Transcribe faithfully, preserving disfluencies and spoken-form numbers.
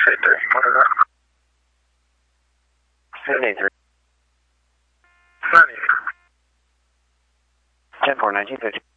eighty-three. What is that? seventy-three. ninety-eight. ten four, nineteen fifty.